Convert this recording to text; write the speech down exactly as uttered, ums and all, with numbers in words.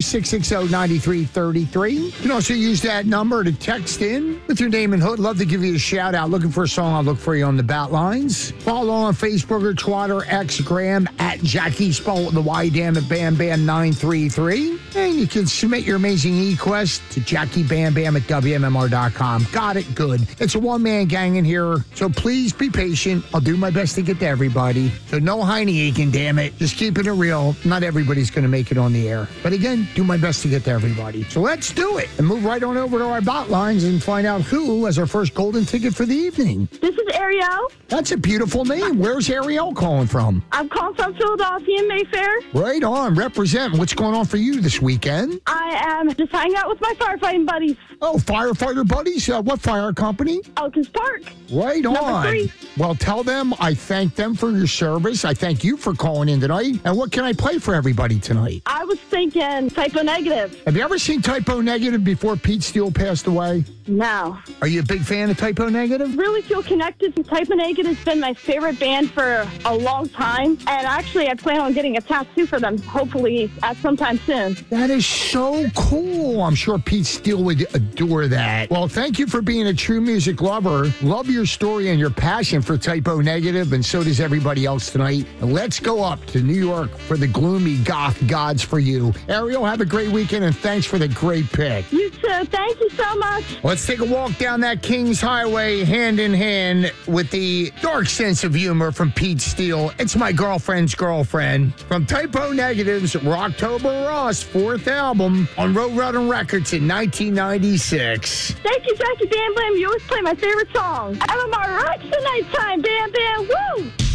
six six zero, nine three three three. You can also use that number to text in with your name and hood. Love to give you a shout out. Looking for a song, I'll look for you on the bat lines. Follow on Facebook or Twitter, X, Graham, at Jackie Spell, the Y Damn It Bam Bam nine three three. And you can submit your amazing e-quest to Jackie Bam Bam at W M M R dot com. Got it? Good. It's a one-man gang in here, so please be patient. I'll do my best to get to everybody. So no hiney aching, damn it. Just keeping it real. Not everybody's going to make it on the air. But again, do my best to get to everybody. So let's do it and move right on over to our bot lines and find out who has our first golden ticket for the evening. This is Ariel. That's a beautiful name. Where's Ariel calling from? I'm calling from Philadelphia, Mayfair. Right on. Represent. What's going on for you this weekend? I am just hanging out with my firefighting buddies. Oh, firefighter buddies? Uh, what fire company? Elkins Park. Right on. Number three. Well, tell them I thank them for your service. I thank you for calling in tonight. And what can I play for everybody tonight? I was thinking Typo Negative. Have you ever seen Typo Negative before Pete Steele passed away? No. Are you a big fan of Typo Negative? Really feel connected to Typo Negative. Has been my favorite band for a long time. And actually, I plan on getting a tattoo for them, hopefully at some time soon. That is so cool. I'm sure Pete Steele would adore that. Well, thank you for being a true music lover. Love your story and your passion for Typo Negative, and so does everybody else tonight. And let's go up to New York for the gloomy goth gods for you. Ariel, have a great weekend, and thanks for the great pick. You too. Thank you so much. Let's take a walk down that King's Highway hand in hand with the dark sense of humor from Pete Steele. It's my girlfriend's girlfriend. From Typo Negative's Rocktober Ross, fourth album on Roadrunner Records in nineteen ninety-six. Thank you, Jackie Bam Bam. You always play my favorite song. M M R rocks the nighttime. Bam Bam. Woo!